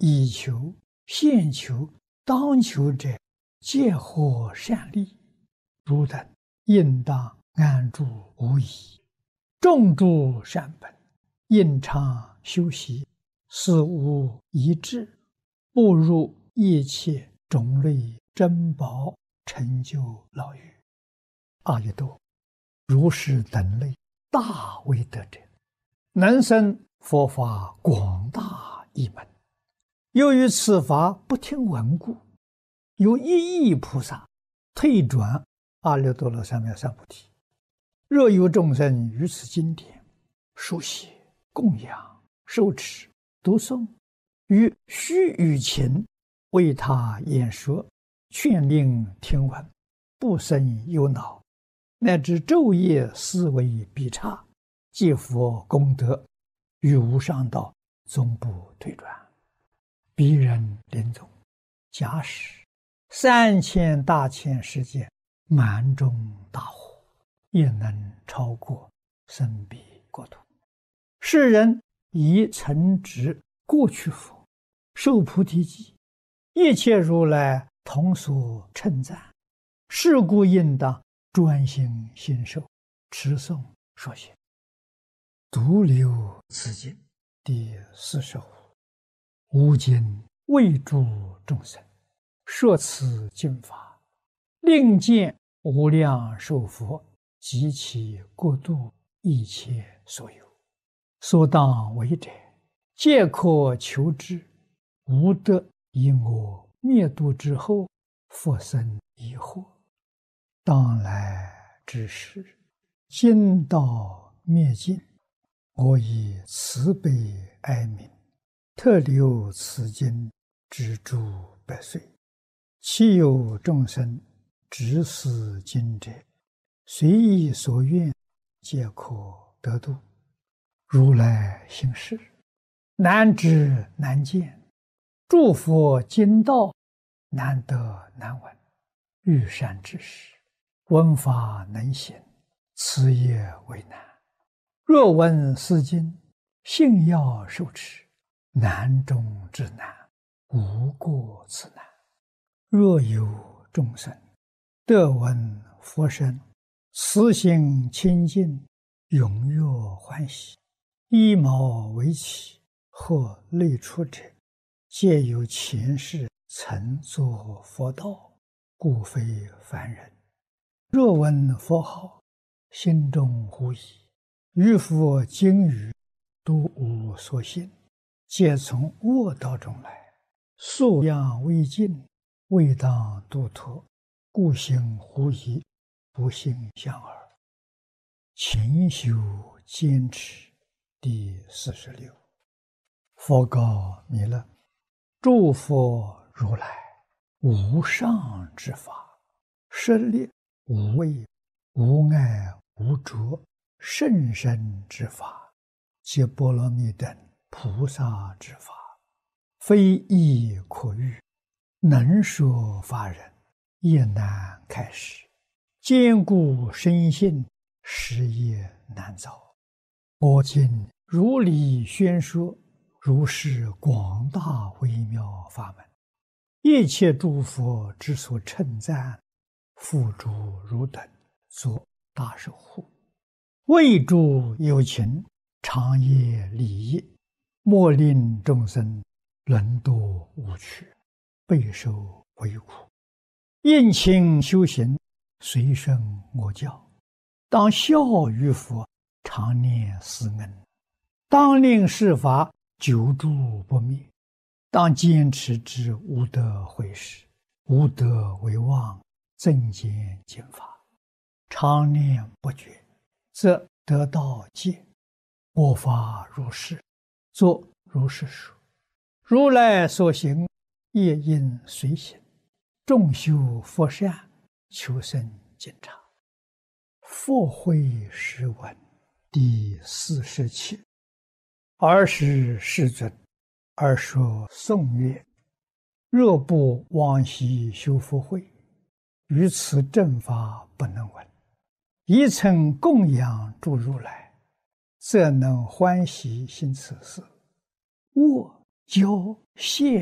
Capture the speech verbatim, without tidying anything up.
已求、现求、当求者，皆获善利。汝等应当安住无疑，种诸善本，应常修习，事无一致，步入一切种类珍宝成就牢狱。阿逸多，如是等类大威德者，能生佛法广大一门。由于此法不听闻故，有一亿菩萨退转阿耨多罗三藐三菩提。若有众生于此经典书写、供养、受持、读诵，于须臾前为他演说，劝令听闻，不生忧恼，乃至昼夜思维必差，皆佛功德，于无上道终不退转。彼人临终，假使三千大千世界满中大火，也能超过生彼国土。世人以曾植过去佛，受菩提记，一切如来同所称赞。是故应当专心信受，持诵说学。独留此经第四十五。吾今为诸众生说此经法，令见无量寿佛及其国度一切所有，所当为者，皆可求之。无得以我灭度之后，复生疑惑。当来之时，经道灭尽，我以慈悲哀悯，特留此经之诸百岁。其有众生执此经者，随意所愿，皆可得度。如来行事，难知难见，诸佛经道难得难闻。欲善知识，闻法能行，此也为难。若闻是经，信要受持，难中之难，无过此难。若有众生得闻佛声，慈心清净，踊跃欢喜，依毛为起，或类出者，皆有前世曾作佛道，故非凡人。若闻佛号，心中狐疑，于佛经语都无所信，皆从恶道中来，素养未尽，未当度脱，故行狐疑，不信相耳。勤修坚持第四十六。佛告弥勒：诸佛如来无上之法，舍利无畏、无碍、无着、甚深之法，皆波罗蜜等菩萨之法，非易可喻，能说法人也难开示。坚固深信，实也难造。我今如理宣说，如是广大微妙法门，一切诸佛之所称赞，付诸汝等作大守护。为诸有情，长夜利益，莫令众生沦堕无趣，备受为苦。应勤修行，随顺我教，当效于佛，常念思恩，当令世法久住不灭，当坚持之无得毁失，无得为妄，增减减法，常念不绝，则得道戒。我法如是，作如是说。如来所行，业应随行，众修佛善，求生净察。佛慧诗文第四十七。尔时世尊，尔说颂曰：若不往昔修福慧，于此正法不能闻。一曾供养诸如来，则能欢喜行此事。我教谢